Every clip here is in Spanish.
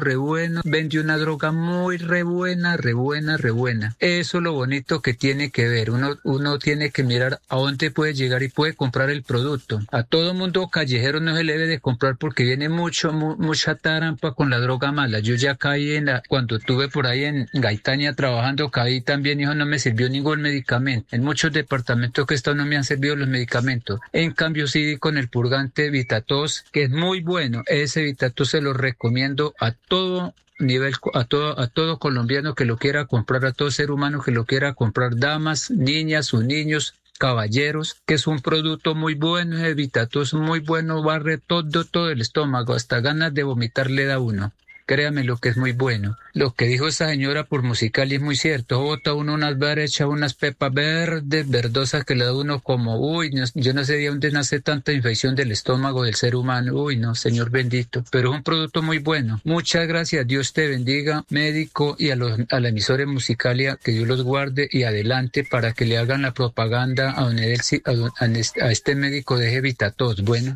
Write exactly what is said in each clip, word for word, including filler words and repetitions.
re bueno, vende una droga muy re buena, re buena, re buena. Eso es lo bonito que tiene que ver. Uno, uno tiene que mirar a dónde puede llegar y puede comprar el producto. A todo mundo callejero no se le debe de comprar porque viene mucho, mu, mucha tarampa con la droga mala. Yo ya caí en la, cuando estuve por ahí en Gaitania trabajando, caí también, hijo, no me sirvió ningún medicamento. En muchos departamentos que he estado no me han servido los medicamentos. En cambio, sí, con el purgante Vitatos, que es muy bueno. Ese Vitatos se lo recomiendo a todo nivel, a todo, a todo colombiano que lo quiera comprar, a todo ser humano que lo quiera comprar, damas, niñas o niños, caballeros, que es un producto muy bueno, ese Vitatos muy bueno, barre todo, todo el estómago, hasta ganas de vomitar le da uno. Créame lo que es muy bueno. Lo que dijo esa señora por Musical es muy cierto. Bota uno unas echa unas pepas verdes, verdosas que le da uno como, uy, no, yo no sé de dónde nace tanta infección del estómago del ser humano. Uy, no, Señor bendito. Pero es un producto muy bueno. Muchas gracias. Dios te bendiga, médico, y a los a la emisora Musicalia, que Dios los guarde y adelante para que le hagan la propaganda a, don Edel, a, don, a este médico de Vitatos. Bueno.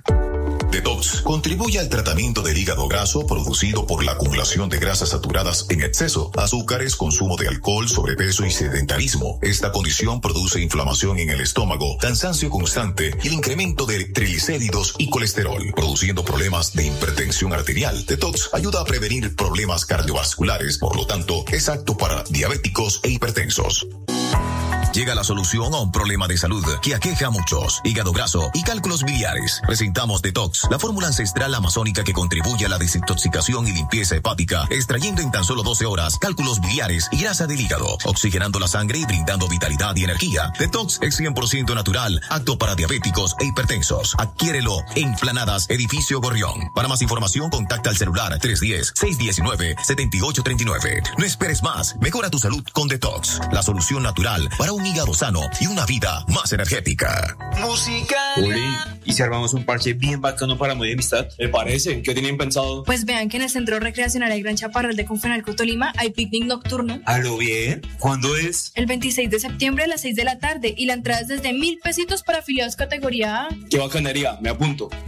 Detox contribuye al tratamiento del hígado graso producido por la acumulación de grasas saturadas en exceso, azúcares, consumo de alcohol, sobrepeso y sedentarismo. Esta condición produce inflamación en el estómago, cansancio constante y el incremento de triglicéridos y colesterol, produciendo problemas de hipertensión arterial. Detox ayuda a prevenir problemas cardiovasculares, por lo tanto, es apto para diabéticos e hipertensos. Llega la solución a un problema de salud que aqueja a muchos: hígado graso y cálculos biliares. Presentamos Detox, la fórmula ancestral amazónica que contribuye a la desintoxicación y limpieza hepática, extrayendo en tan solo doce horas cálculos biliares y grasa del hígado, oxigenando la sangre y brindando vitalidad y energía. Detox es cien por ciento natural, apto para diabéticos e hipertensos. Adquiérelo en Planadas, Edificio Gorrión. Para más información, contacta al celular tres uno cero, seis uno nueve, siete ocho tres nueve. No esperes más, mejora tu salud con Detox, la solución natural para un hígado sano y una vida más energética. Musicalia. ¿Y si armamos un parche bien bacano para Muy de Amistad? ¿Me parece? ¿Qué tienen pensado? Pues vean que en el Centro Recreacional El Gran Chaparral de Confenalco Tolima hay picnic nocturno. ¿A lo bien? ¿Cuándo es? El veintiséis de septiembre a las seis de la tarde y la entrada es desde mil pesitos para afiliados categoría A. ¡Qué bacanería! Me apunto.